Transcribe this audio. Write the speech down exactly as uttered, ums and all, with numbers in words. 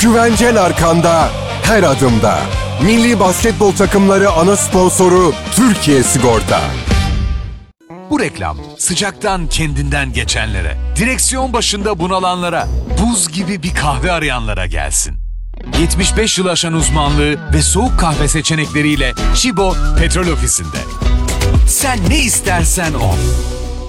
Güvencen arkanda, her adımda. Milli basketbol takımları ana sponsoru Türkiye Sigorta. Bu reklam sıcaktan kendinden geçenlere, direksiyon başında bunalanlara, buz gibi bir kahve arayanlara gelsin. yetmiş beş yıl aşan uzmanlığı ve soğuk kahve seçenekleriyle Chibo Petrol Ofisi'nde. Sen ne istersen o.